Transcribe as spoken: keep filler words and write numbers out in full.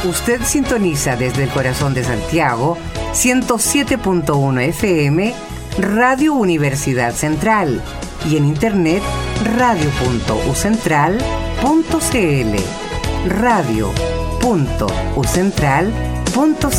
Usted sintoniza desde el corazón de Santiago ciento siete punto uno F M Radio Universidad Central y en internet radio punto u central punto c l radio punto u central punto c l.